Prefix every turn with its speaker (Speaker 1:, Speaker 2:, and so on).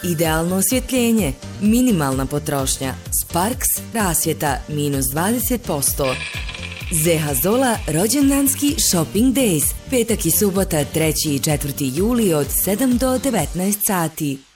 Speaker 1: idealno osvjetljenje, minimalna potrošnja, Sparks rasvjeta -20%. Zeha Zola rođendanski shopping days, petak i subota 3. i 4. juli od 7 do 19 sati.